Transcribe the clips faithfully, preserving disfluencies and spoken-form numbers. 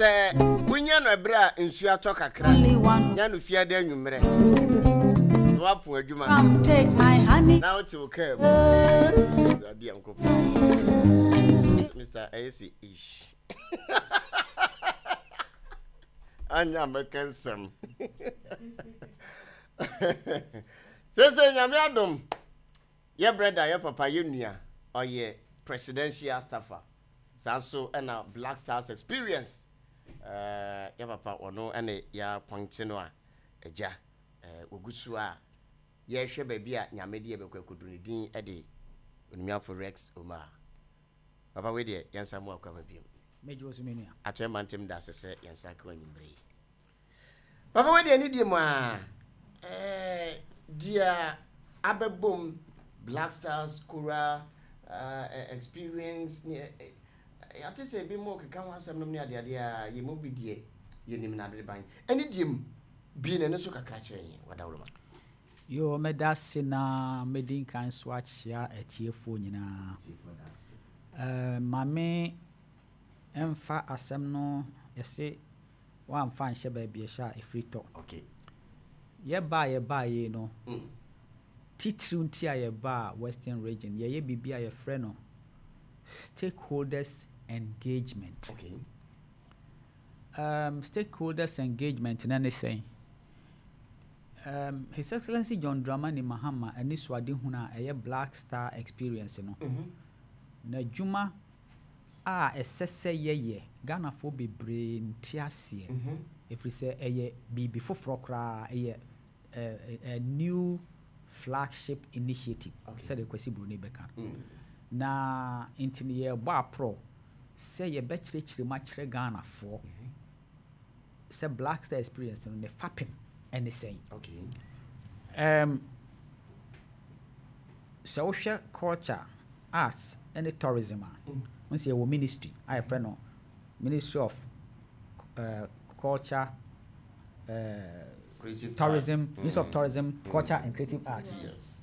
say bunya no bra nsu ato kakra nya no fia da nwumre no apo adwuma come take my honey now to come adi anko Mister A C ish anya mekansam sese nyame adom ye brother ye papa ye nua oye presidential staffer sanso na Black Stars Experience eh ye papa ono ene ya point no a eja eh ogusu a ye hwe ba bia nyame de ye bekwakodu ne din e de onimiafo Rex Omar papa we de yansa mu akwa ba biem mejo osumenia atre mantem da sese yansa ka onimbre papa we de ni di mu a eh dia abebom Black Stars Kura uh, experience I ate say bi mo keka ho asem no ne ade ade a ye mo bidie ye nim na ade ban eni diem bi ne so kakra kyen wadawroma yo medase na medin kan swatch ya etiefo nyina eh mame emfa asem no yese wan fa nhye ba bia sha efrito okay ye ba ye ba ye no mm. titru nti a ye ba Western region ye ye bibia ye frɛ no stakeholders engagement. Okay. Um, stakeholders engagement na ne say. Um, His Excellency John Dramani Mahama ani swade huna eye Black Star Experience no. Mhm. Na juma a esese yeye Ghana fo bebre ntiasie. Mhm. If we say eye bibi foforo kra eye a new flagship initiative. Okay. Said the kwesi broni beka. Mm. Na intini ye ba pro say ye be chire chire ma chire Ghana for Mhm. say Black Star Experience no ne fapem any say. Okay. Um social culture, arts and tourism. Mm. We say our ministry, I friend no Ministry of uh, Culture, uh, Creative Tourism, arts. Ministry of Mm. Tourism, Mm. Culture and Creative Arts. Yes.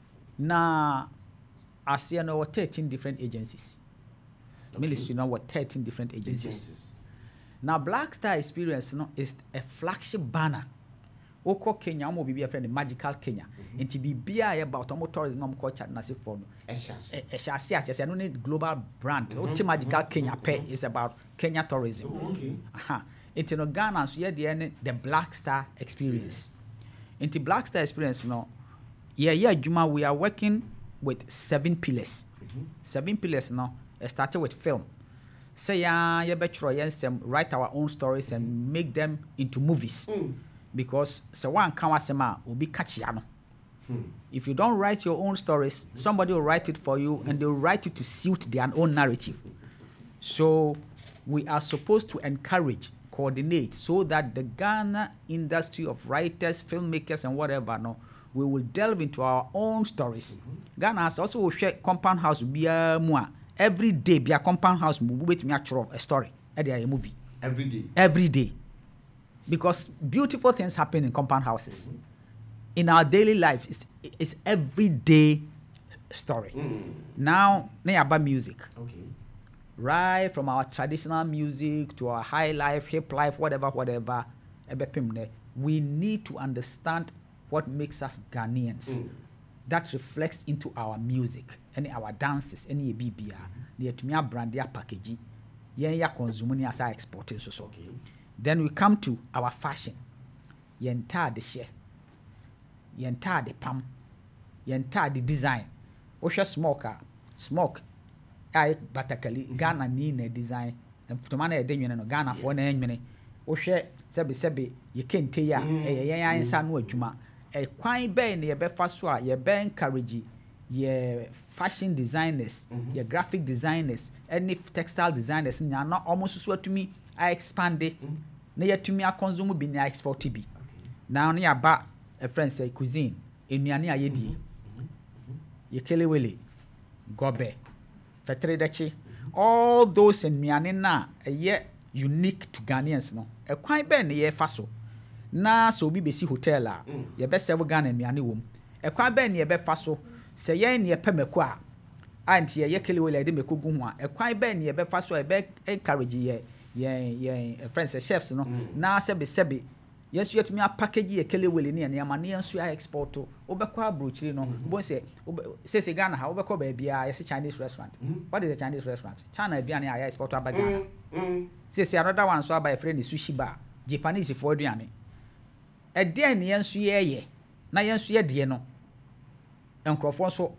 Na as you know, thirteen different agencies. Okay. Ministry now what thirteen different agencies. Agencies. Now Black Star Experience no is a flagship banner. Oko Kenya omo bibia friend Magical Kenya. Mm-hmm. Nti bibia about omo tourism omo culture na se for no. Eshas. E shasi a chese no need global brand. Mm-hmm. Oti Magical Mm-hmm. Kenya pe Mm-hmm. is about Kenya tourism. Oh, okay. Aha. Nti no Ghana so ye de the Black Star Experience. Nti Black Star Experience no yeah yeah Juma we are working with seven pillars. Mm-hmm. Seven pillars no uh, started with film. Say ya ye betro yensem write our own stories and make them into movies. Mm. Because so one can wasema will be catch ya no. Hmm. If you don't write your own stories, somebody will write it for you and they'll write it to suit their own narrative. So we are supposed to encourage, coordinate so that the Ghana industry of writers, filmmakers and whatever no, we will delve into our own stories. Mm-hmm. Ghana has also share compound house be a mua. Every day be a compound house with me a story. A movie. Every day. Every day. Because beautiful things happen in compound houses. Mm-hmm. In our daily life, it's, it's everyday story. Mm. Now, na about music. Okay. Right from our traditional music to our high life, hip life, whatever, whatever, we need to understand what makes us Ghanaians. Mm. That reflects into our music, any our dances, any B B R, the Etumia brand, their packaging, yeah, consuming as I export it. So, okay. Then we come to our fashion. Yenta the share, yenta the palm, yenta the design. Osha smoker, smoke. I batakali Ghana ni ne design. And to man a day no Ghana for na enwene. Osha sebe sebe ye kente ya eh ya ansa no adwuma. E kwan be na ye be fa so a ye be encourage ye fashion designers, mm-hmm. ye graphic designers, any textile designers na na almost so atumi I expand it. Mm-hmm. Na ye tumi a consume bi na export bi. Okay. Now na ya ba a friend say cuisine, enuane a ye di. Mm-hmm. Ye kelewele, gobe, fetredachi, all those enuane na ye unique to Ghanaians no. E kwan be na ye fa so. Na so bi besi hotel a mm. ye be serve Ghana enuane wom. E kwan be na ye be fa so. Se ye na ye pemeko a anti ye kelewele de meko gu ho a. E kwan be na ye be fa so e be encourage ye yɛn yɛn friends chefs no na sɛbe sɛbe yɛnso yɛtumi apackage yɛ kele wele ne nneɛma ne yɛnso yɛ export to wobɛkɔ abrokyire no bon sɛ sɛsɛ Ghana ha wobɛkɔ baabi a yɛsɛ Chinese restaurant what is a Chinese restaurant China aduane a yɛ export aba Ghana sɛsɛ another one so aba yɛfrɛ ne sushi bar Japanese foɔ aduane ɛdeɛn ne yɛnso yɛyɛ na yɛnso yɛ deɛ no nkurɔfoɔ nso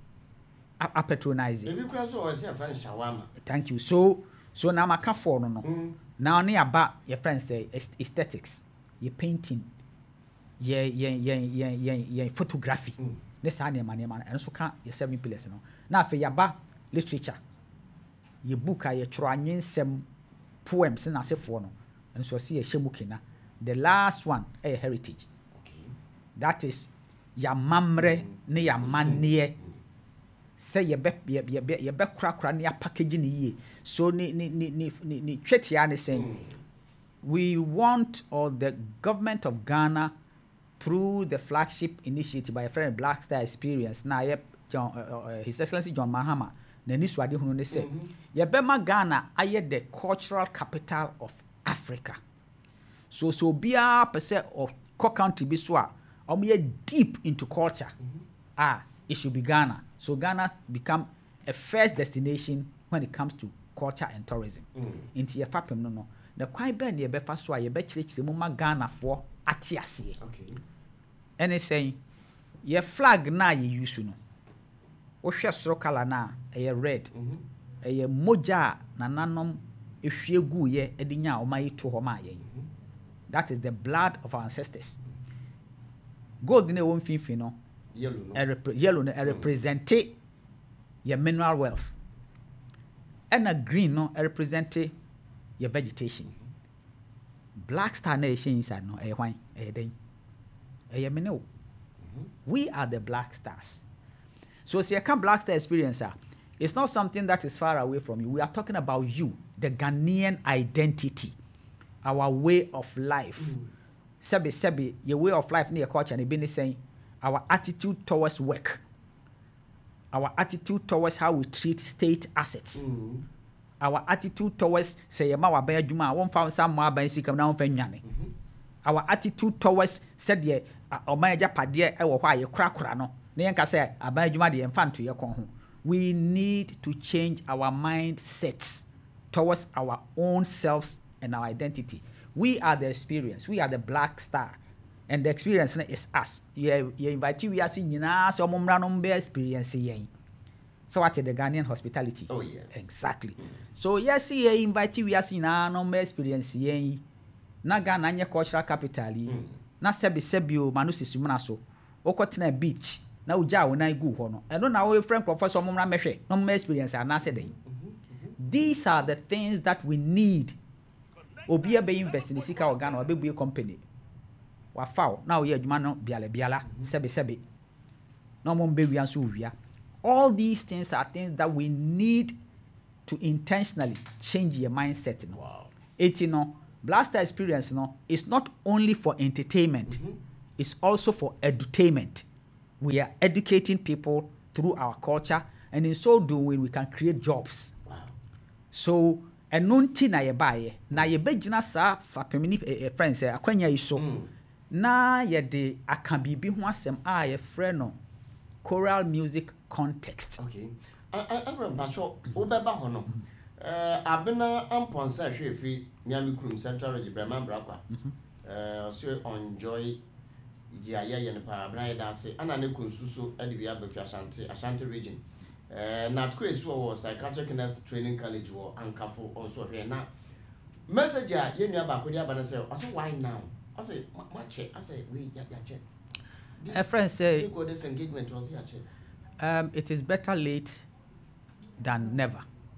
a patronize ebi kura so o say fan shawarma thank you so so na maka for no no now ne aba your friends say aesthetics your painting your your your your your photography ne sa ne ma ne ma enso ka your seven pillars no na afa yaba literature your book a your tro anwensem poems na asefo no enso se ye hyemu kina the last one a heritage okay that is ya mamre ne ya manne say ye be ye be ye be kura kura ne package ne yie so ni ni ni ni ni twetia ne saying we want or the government of Ghana through the flagship initiative by a friend Black Star Experience na ye John, uh, uh, His Excellency John Mahama na ni swade hunu ne say ye be ma Ghana aye the cultural capital of Africa so so bia pese of co county bi so a omo ye deep into culture mm-hmm. ah it should be Ghana. So Ghana become a first destination when it comes to culture and tourism. Into your fapem no no. The quite ben ye befa so ye be chire mu ma Ghana for atiase. Okay. And it's saying ye flag na ye use no. Wo hwe soro color na e red. Mhm. E ye moja na nanom ehwie gu ye edinya o mai to ho ma ye. That is the blood of our ancestors. Gold ne won finfin no. Yellow no. A rep- yellow no, a represent your mineral wealth. And a green no, a represent your vegetation. Mm-hmm. Black Star Nation inside no, a wine, a day, a mineral. We are the Black Stars. So, see, a Black Star experiencer. It's not something that is far away from you. We are talking about you, the Ghanaian identity, our way of life. Mm-hmm. Sebi sebi, your way of life near culture, and been saying. Our attitude towards work, our attitude towards how we treat state assets, mm-hmm. our attitude towards say ma wa ba adwuma won fa some ma ban sika na won fa nwane, our attitude towards said ye o ma eja pade e wo ho aye kura kura no na yen ka say aban adwuma de yen fa nto ye kon ho. We need to change our mindsets towards our own selves and our identity. We are the experience. We are the Black Star. And the experience is us. You, you invite you, we are seeing so mumra experience. So what is the Ghanaian hospitality? Oh, yes. Exactly. Mm. So, yes, you invite you, we are seeing no experience. Na Ghana cultural capital. Na sebi sebi o manusi sumuna so. Okotena beach. Na uja o na igu hono. And no our friend professor mumra meshe. No more experience. And I said, these are the things that we need. Obiya be invest in the Sika or Ghana or be a company. Wa foul now ye adwuma no biala biala sebe sebe no mo mbe wian so wia. All these things are things that we need to intentionally change your mindset no. Wow. It you know Black Star Experience no is not only for entertainment, mm-hmm. it's also for edutainment. We are educating people through our culture, and in so doing we can create jobs. Wow. So enunti na ye baye na ye begina sa fa femini friends akwanya iso mm. na ye de aka bibi ho asem a ye frɛ no choral music context. Okay. Abraham Bacho obeba ho no eh abena amponsa hwefi miami krum central region Bremen Brakwa eh so enjoy ya ya ye ne pa abran da se ana ne konsuso ade bia bafi Ashanti Ashanti region eh na tko esu wo psychiatric nurse training college wo ankafo also hwe na message a ye nua ba ko dia ba na say also why now I say ma che I say we ya ya che a friend say this engagement was ya che um it is better late than never.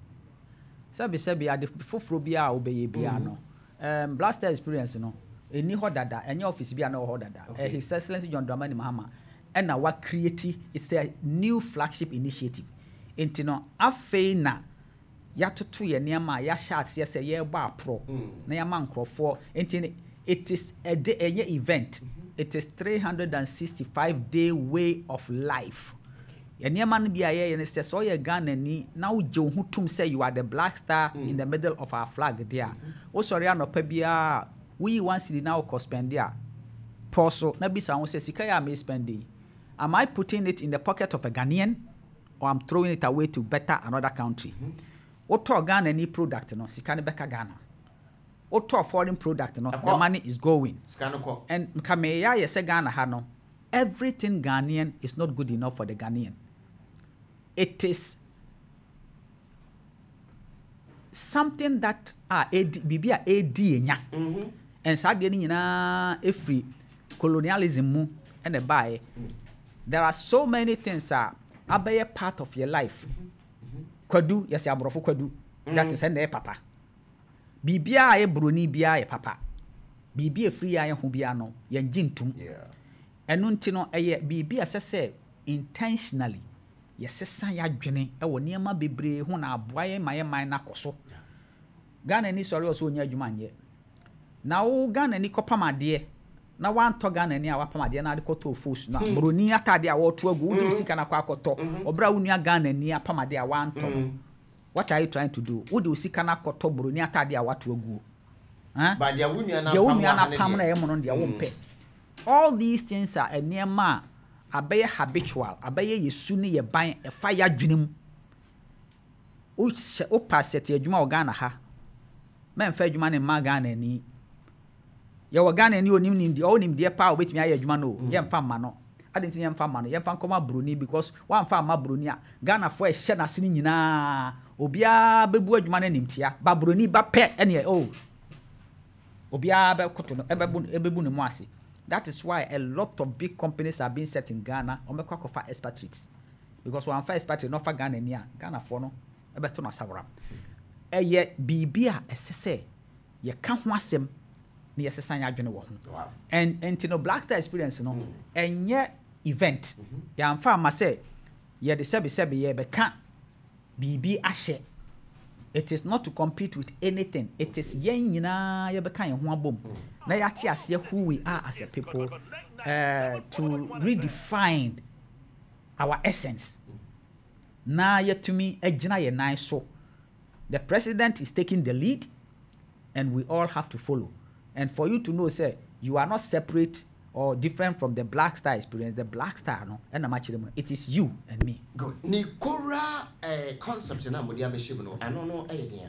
Sabi sabi ade foforo bia obeye bia no um Black Star Experience no eni ho dada enya office bia na ho dada okay. uh, His Excellency John Dramani Mahama and na wa create it's a new flagship initiative enti no afei na ya toto ye niam a ya shat ye say ye ba pro mm. na ya man crofo enti it is a day, a event. Mm-hmm. It is three hundred sixty-five day way of life. Okay. Ye niema no bia ye ne se so ye Ghana ni na wo je ho tum say you are the black star mm. in the middle of our flag there. Wo sorry anopa bia we one city now ko spend there. Poso na bisa wo say sika ya me spending. Am I putting it in the pocket of a Ghanaian or I'm throwing it away to better another country? Mm-hmm. What to Ghana any product no sika ne beka Ghana. What to foreign product no the money is going. And kameya ye say Ghana ha no everything Ghanaian is not good enough for the Ghanaian. It is something that ah bibia edi enya. And sa de ni nyina every colonialism mu and buy. There are so many things that are a part of your life. Kwadu yes ya brofo kwadu that is and papa. Bibia e broni bia e papa. Bibia free ya ho bia no ye ngintum. Yeah. Enu nti no eye bibia sese intentionally yesesa ya dwene e wo niema bebre ho na aboaye maye man na koso. Ghana ni sori oso onya adwuma nye. Na wo Ghana ni kopamade na wan to Ghana ni a wapamade na adekoto fos na broni atade a wo to agu wo sika na kwa akoto obra wo nua Ghana ni apamade a wan to. What are you trying to do? Wo de usika na akoto broni atade a wato agu. Huh? Ba dia wo nua na pam na ye mo no de wo mpe. All these things are eniema abeye habitual, abeye yesu ni ye ban e fa ya dwenem. O o passet adwuma o Ghana ha. Men fa adwuma ne ma Ghana ni. Ye wo Ghana ni onim ni de onim de pa obetimi aye adwuma no. Ye mfa ma no. Adenti ye mfa ma no. Ye mfa nkoma broni because wan fa ma broni a Ghana fo e hye na se ni nyina. Obia bebu adwuma na nimtia. Ba broni ba pe ene oh. Obia be koto no ebebu ebebu ne mo ase. That is why a lot of big companies are being set in Ghana on make for expatriates. Because one for expatriate not for Ghana near Ghana for no ebeto na sawra. E ye bibia esese ye ka ho asem na ye sesan ya adwene wo ho. And and you know Black Star experience no enye event. Mm-hmm. Ya amfa ma say ye de sebe sebe ye be ka bibi ahye. It is not to compete with anything. It is yen nyina ye be kan ye ho abom. Na ya ti ase who we are as a people uh, to redefine our essence. Na ye to me ejina ye nine so. The president is taking the lead and we all have to follow. And for you to know say you are not separate or different from the Black Star experience. The Black Star no and I'm it is you and me. Good. Nikora uh, concept na modi abeshim no. I don't know idea.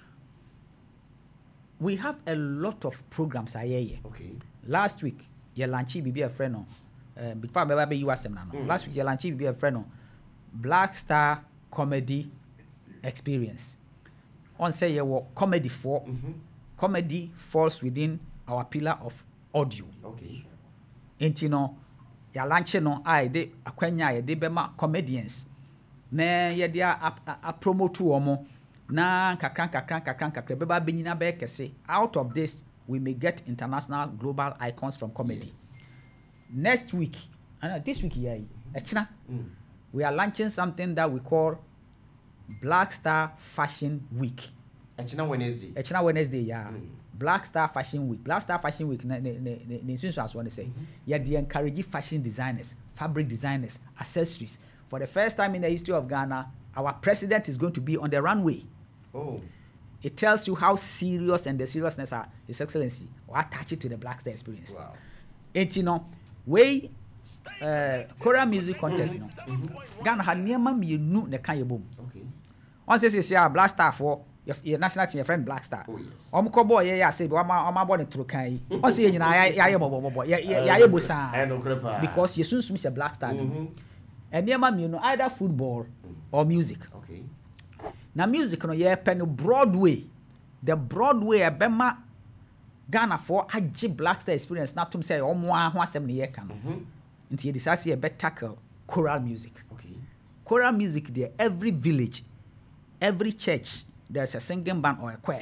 We have a lot of programs here. Okay. Last week, ye launchi bibi a friend no. Uh, before I be you asem na no. Mm. Last week ye launchi bibi a friend no. Black Star Comedy Experience. On say ye wo comedy for. Mm-hmm. Comedy falls within our pillar of audio. Okay. Enti no ya launch no ai de akwanya ye de bema comedians na ye de a, a, a promote omo na kakran kakran kakran kakran beba benyina be kese. Out of this we may get international global icons from comedy. Yes. Next week uh, this week yeah echina mm. we are launching something that we call Black Star Fashion Week. Echina Wednesday. Echina Wednesday yeah. Mm. Black Star Fashion Week. Black Star Fashion Week, ne ne ne ne since I want to say, mm-hmm. yeah, they encourage fashion designers, fabric designers, accessories. For the first time in the history of Ghana, our president is going to be on the runway. Oh. It tells you how serious and the seriousness are His Excellency or attach it to the Black Star experience. Wow. It's you know, way uh choral music contest, you know. Mm-hmm. Ghana had near me nu ne kan boom. Okay. Once they say a Black Star for your, your national team, your friend Black Star. Oh yes. Om ko boy yeah say but I'm I'm born in Trukai. On say you know ya ya bobo bobo ya ya ya bosa. Because you soon soon a Black Star. And near you know either football or music. Okay. Now music no yeah pen Broadway. The Broadway a bema Ghana for ag Black Star experience not to say omo ho asem ne ye kan. Nti you decide say better tackle choral music. Okay. Choral music there every village, every church there's a singing band or a choir.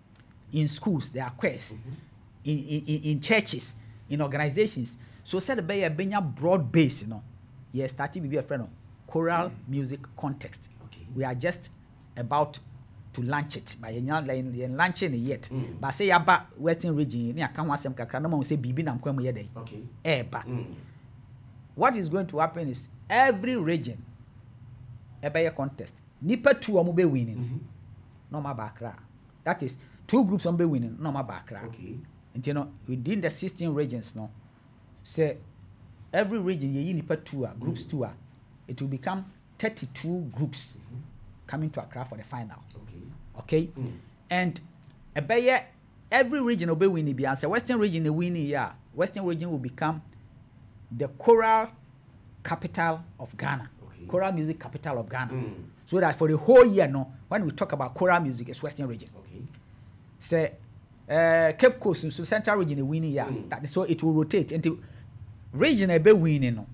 In schools, there are choirs. Mm-hmm. In, in in churches, in organizations. So said be a benya broad base, you know. Yes, starting to be a friend of choral mm-hmm. music context. Okay. We are just about to launch it. But you're not like launching it yet. Mm-hmm. But say about Western region, you can't want some kakra. No one say bibi nam kwemu yede. Okay. Eh, but mm-hmm. what is going to happen is every region ebe contest nipa two omo be winning mm-hmm. no ma ba Accra. That is two groups omo be winning no ma ba Accra. Okay. And you know within the sixteen regions no say every region ye nipa two a groups mm-hmm. two a it will become thirty-two groups mm-hmm. coming to Accra for the final. Okay. Okay? Mm. And ebe every region will be winning bi answer Western region e winning ya. Western region will become the choral capital of Ghana. Okay. Choral music capital of Ghana. Mm. So that for the whole year no when we talk about choral music it's Western region. Okay. Say uh, Cape Coast so Central region e winning ya. Mm. That so it will rotate into region e be winning no.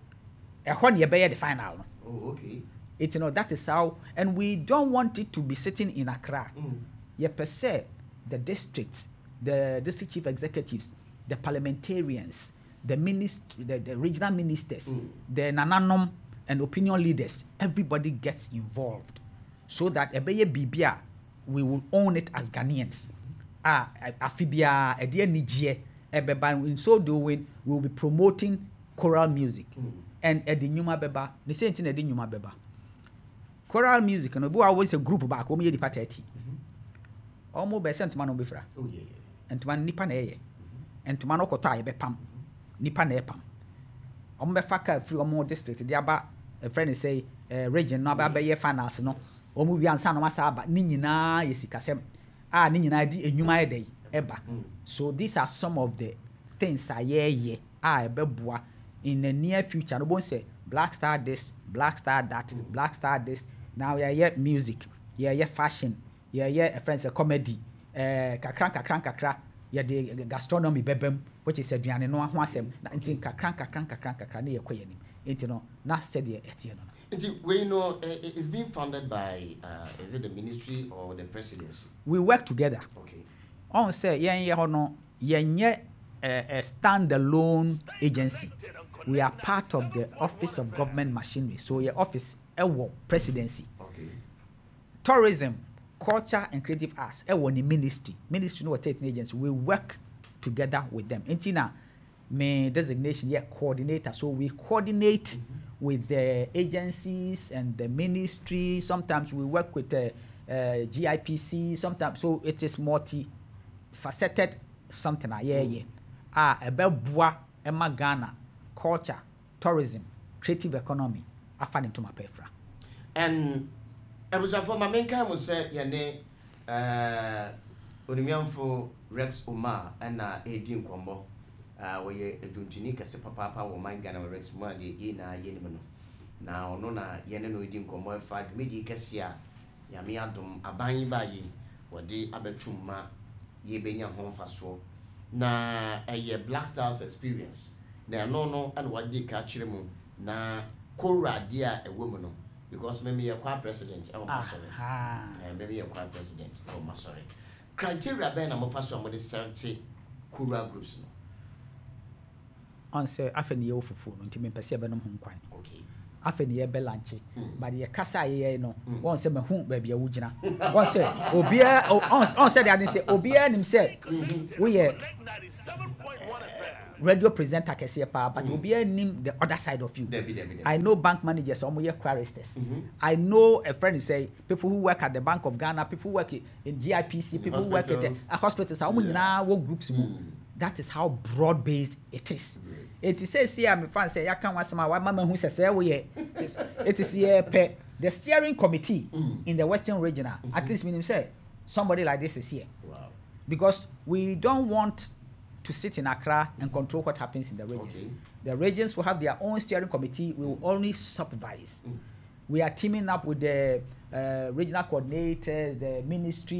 E ho ne be the final no. Oh, okay. It, you know, that is how, and we don't want it to be sitting in Accra. Mm. Yeah, per se, the districts, the district chief executives, the parliamentarians, the ministry, the, the regional ministers, mm. the nananom and opinion leaders, everybody gets involved, so that ebeye bibia, we will own it as Ghanaians. Ah, afibia, edie nijie, ebeba. In so doing, we will be promoting choral music, mm. and edi nyuma beba. The same thing edi nyuma beba. Choral music, and we always a group back. Omo ye di pateti. Omo be sent man obefra. Oh yeah. And man nipa na ye. And to man okota ye be pam. Nipa na ye pam. Omo be faka free omo district. They aba a friend say uh, region no aba be ye finals no. Omo wi ansa no masa aba ni nyina ye sikasem. Ah ni nyina di enwuma ye dey eba. So these are some of the things I ye ye ah ebe boa in the near future. No bon say Black Star this, Black Star that, mm. Black Star this. Now yeah, yeah, music, yeah, yeah, fashion, yeah, yeah, friends, a comedy, uh, kakran, kakran, kakra, yeah, the gastronomy bebem, which is a diane no one sem, until kakran, kakran, kakran, kakran, near quaying, you know, not said the etienne. We know uh, it's being funded by, uh, is it the ministry or the presidency? We work together. Okay. On say, yeah, yeah, no, yeah, yeah, a standalone agency. We are part of the Office of Government Machinery. So your office, ewo presidency. Okay. Tourism, culture and creative arts, ewo ni ministry. Ministry no take agency. We work together with them. Intina, my designation here coordinator. So we coordinate mm-hmm. with the agencies and the ministry. Sometimes we work with the uh, G I P C. Sometimes so it is multi-faceted something. Yeah, yeah. Ah, about bois, Emma Ghana. Culture, tourism, creative economy, afan into my pefra. And I was for my main kind was say your name uh Unimianfo Rex Omar and uh Edin Combo. Uh where you don't kase papa or my Ghana Rex Omar de ina yenimano. Now no na yeneno Edin Combo fa dwumedi kasia ya me adom aban ba yi wode abetumma ye benya ho faso na a Black Stars experience. Now, no, no, and what they catch them na Kora dear a woman, because maybe a choir president, oh, my sorry, maybe a choir president, oh, my sorry. Criteria Ben, I'm first one with the thirty Kora groups. Answer, I think you for food until me perceive them home quite. Okay. I think you belanche, but the Casa, ye no, one said, my home baby, a woodina. One said, Obia, on said, I didn't say, Obia himself. We are. Radio presenter can say power, but mm-hmm. will be a name the other side of you. Debbie, Debbie, Debbie. I know bank managers, some of your choristers. Mm-hmm. I know a friend say people who work at the Bank of Ghana, people who work in G I P C, people who work at the uh, hospitals. How many now what groups move? Mm. That is how broad based it is. Mm. It says here, I'm a fan say I can't want some my mama who says we it is here the steering committee mm. in the Western Regional. Mm-hmm. At least meaning say somebody like this is here. Wow. Because we don't want to sit in Accra and control what happens in the regions. Okay. The regions will have their own steering committee. We will only supervise. Mm. We are teaming up with the uh, regional coordinators, the ministry.